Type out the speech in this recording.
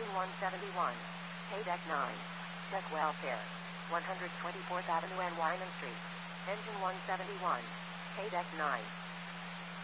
Engine 171. K-Deck 9. Check welfare. 124th Avenue and Wyman Street. Engine 171. K-Deck 9.